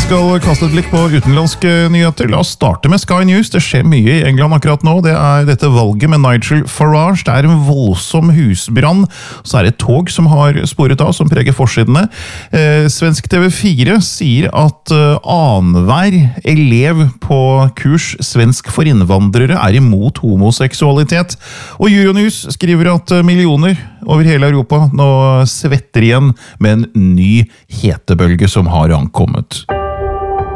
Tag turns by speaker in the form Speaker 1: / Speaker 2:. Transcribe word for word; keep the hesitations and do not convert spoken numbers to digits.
Speaker 1: skal kaste et blikk på utenlandske nyheter. La oss starte med Sky News. Det skjer mye i England akkurat nå. Det er dette valget med Nigel Farage. Det er en voldsom husbrann. Så er det et tog som har sporet av, som preger forsidene. Eh, Svensk T V fire sier at eh, annenhver elev på kurs svensk for innvandrere er imot homoseksualitet. Og Euronews skriver at millioner over hele Europa nå svetter igjen med en ny hetebølge som har ankommet.